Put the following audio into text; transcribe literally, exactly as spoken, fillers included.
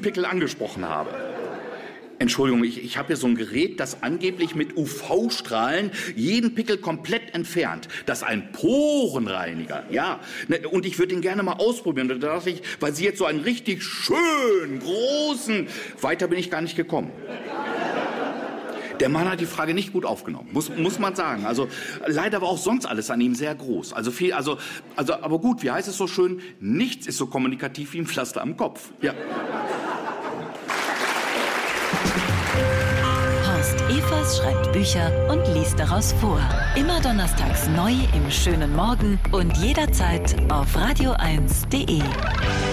Pickel angesprochen habe. Entschuldigung, ich, ich habe hier so ein Gerät, das angeblich mit U V-Strahlen jeden Pickel komplett entfernt. Das ist ein Porenreiniger, ja. Und ich würde ihn gerne mal ausprobieren. Da dachte ich, weil Sie jetzt so einen richtig schönen, großen... Weiter bin ich gar nicht gekommen. Der Mann hat die Frage nicht gut aufgenommen, muss, muss man sagen. Also leider war auch sonst alles an ihm sehr groß. Also viel, also, also, aber gut, wie heißt es so schön? Nichts ist so kommunikativ wie ein Pflaster am Kopf. Ja. Horst Evers schreibt Bücher und liest daraus vor. Immer donnerstags neu im schönen Morgen und jederzeit auf radio eins punkt de.